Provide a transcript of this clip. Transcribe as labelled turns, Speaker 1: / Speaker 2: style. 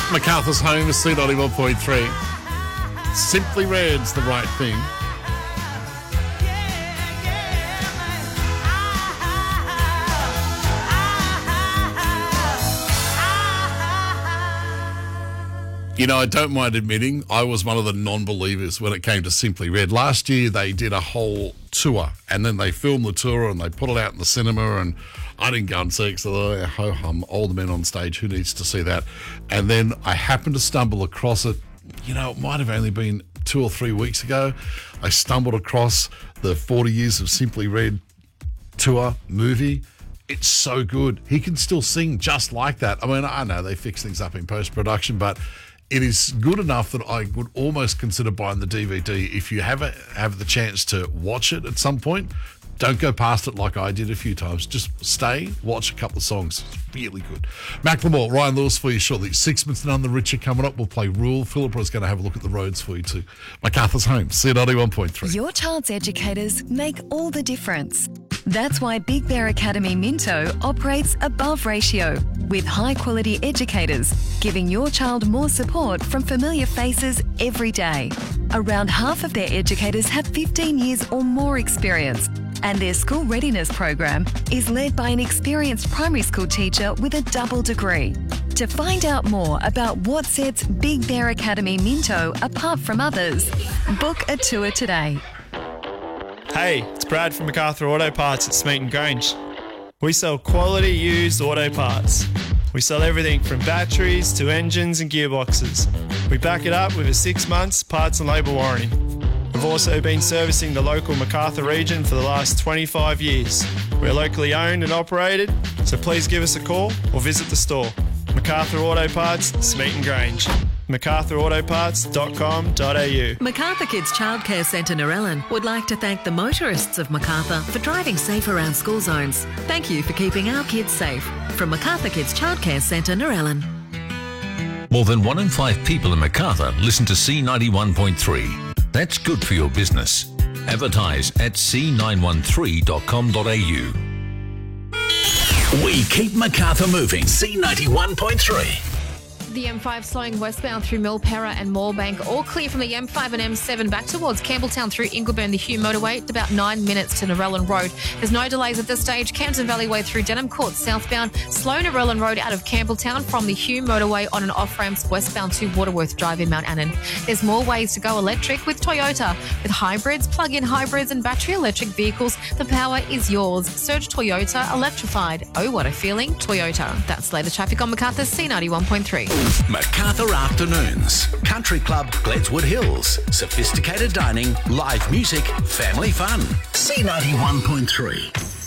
Speaker 1: MacArthur's home is C91.3. Simply Red's the right thing. You know, I don't mind admitting I was one of the non-believers when it came to Simply Red. Last year they did a whole tour and then they filmed the tour and they put it out in the cinema and I didn't go and see it because I thought, ho-hum, old men on stage, who needs to see that? And then I happened to stumble across it. You know, it might have only been 2 or 3 weeks ago. I stumbled across the 40 Years of Simply Red tour movie. It's so good. He can still sing just like that. I mean, I know they fix things up in post-production, but it is good enough that I would almost consider buying the DVD. If you have the chance to watch it at some point, don't go past it like I did a few times. Just stay, watch a couple of songs. It's really good. Macklemore, Ryan Lewis for you shortly. Sixpence None the Richer coming up. We'll play Rule. Philippa is going to have a look at the roads for you too. MacArthur's home, C91.3.
Speaker 2: Your child's educators make all the difference. That's why Big Bear Academy Minto operates above ratio with high-quality educators, giving your child more support from familiar faces every day. Around half of their educators have 15 years or more experience, and their school readiness program is led by an experienced primary school teacher with a double degree. To find out more about what sets Big Bear Academy Minto apart from others, book a tour today.
Speaker 3: Hey, it's Brad from MacArthur Auto Parts at Smeaton Grange. We sell quality used auto parts. We sell everything from batteries to engines and gearboxes. We back it up with a 6 months parts and labour warranty. We've also been servicing the local MacArthur region for the last 25 years. We're locally owned and operated, so please give us a call or visit the store. MacArthur Auto Parts, Smeaton Grange. MacArthurAutoparts.com.au.
Speaker 4: MacArthur Kids Childcare Centre Narellan would like to thank the motorists of MacArthur for driving safe around school zones. Thank you for keeping our kids safe. From MacArthur Kids Childcare Centre Narellan.
Speaker 5: More than 1 in 5 people in MacArthur listen to C91.3. That's good for your business. Advertise at c91.3.com.au.
Speaker 6: We keep MacArthur moving. C91.3.
Speaker 7: The M5 slowing westbound through Milperra and Moorebank. All clear from the M5 and M7 back towards Campbelltown through Ingleburn, the Hugh motorway. It's about 9 minutes to Narellan Road. There's no delays at this stage. Campton Valley Way through Denham Court southbound. Slow Narellan Road out of Campbelltown from the Hugh motorway on and off ramps westbound to Waterworth Drive in Mount Annan. There's more ways to go electric with Toyota. With hybrids, plug-in hybrids and battery electric vehicles, the power is yours. Search Toyota Electrified. Oh, what a feeling. Toyota. That's later traffic on MacArthur's C91.3.
Speaker 6: MacArthur Afternoons. Country Club, Gledswood Hills. Sophisticated dining, live music, family fun. C91.3.